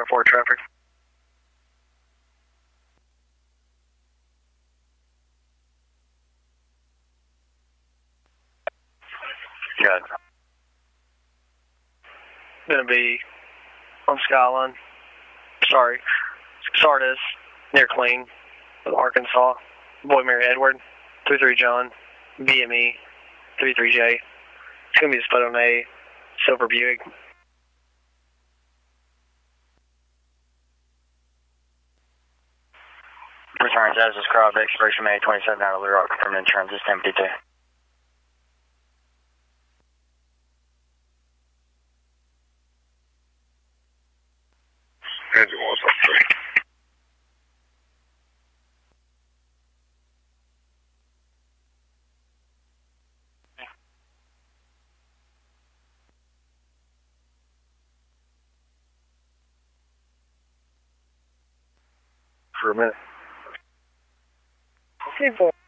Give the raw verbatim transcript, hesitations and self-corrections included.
report traffic. Good. Gonna be on Skyline. Sorry. Sardis, near Clean, Arkansas. Boy Mary Edward, three three John, B M E, three three J. It's gonna be a split on a silver Buick. Return status is Crowd expiration May twenty-seven out of Little Rock, confirmed insurance is ten fifty-two. Engine was up three. For a minute. Two four.